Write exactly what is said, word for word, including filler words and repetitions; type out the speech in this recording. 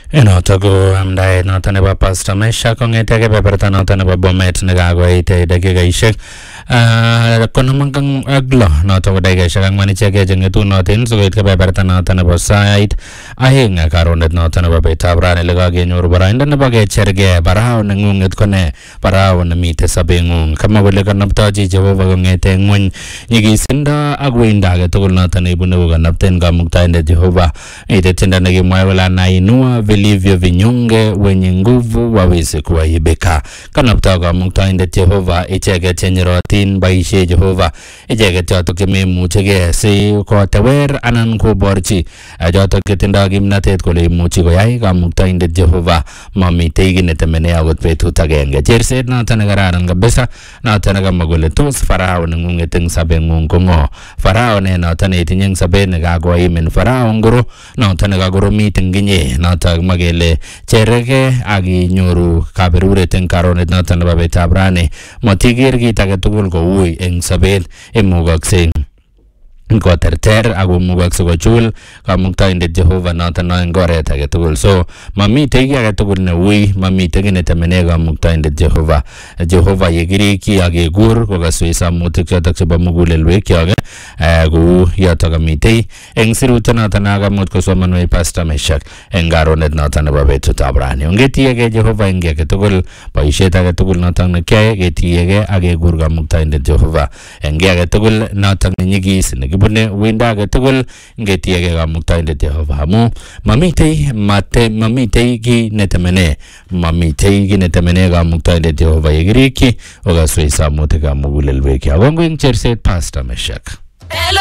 Enoto ko amdaet noto nebo Pastor Mesha kong'ete kebeberta noto nebo Bomet nekakoit dakikaishek konom ak lo noto ko dakikaishek ang'wan ichegei cheng'etunotin sikoit kebeberta noto nebo sait aeng karonet noto nebo betab rani lekakenyoru boroindo nebo kechergei barao neng'ung'et ko ne barao nemite sobeng'ung kama kole kanaptochi Jehova kong'ete ng'wony nyigisindo ak weindo age tugul noto neibune kokanapten kamuktaindet Jehova. Ite tiendo nekimwae kole anainua vilivyo vinyonge wenye nguvu waweze kuwaibika. Kanapta kamuktaindet Jehova icheket chenyerotin boisie Jehova icheket chotok chememuchigei si kotewer anan koborchi chotok chetindoi kimnatet kole imuchi koyai kamuktaindet Jehova mamitei kiy netemene akot betut agenge. Cherset noto nekararan kabisa noto nekamwa kole tos farao neng'ung'et eng sobeng'ung ko ng'o? Farao ne noto neitinye eng sobet nekakoimin? Farao ngoro noto nekakoromit eng inye noto makele cherege akinyoru kaberuret eng karonet noto nebo betab rani. Matiker kit age tugul koui eng sobet, imukaksei koterter akomukakse kochul kamuktaindet Jehova noto no eng oret age tugul. So mamitei kiy age tugul neui, mamitei kiy netemene kamuktaindet Jehova. Jehova yekirikyi akekur kokaswech samutik chotok chebo mugulelwekyok kou yotok kamitei eng sirutyo noto nakamut kosomanwech Pastor Mesha eng karonet noto nebo betutab rani. Ongetiegei Jehova eng kiy age tugul, boisiet age tugul notok nekiyae ketiegei akekur kamuktaindet Jehova eng kiy age tugul notok nenyigis nekibune weindo age tugul ngetiegei kamuktaindet Jehova amu mamitei mate mamitei kiy netemene mamitei kiy netemene kamuktaindet Jehova yekirikyi kokaswech samutikab mugulelwekyok. Kongoi eng cherset Pastor Mesha.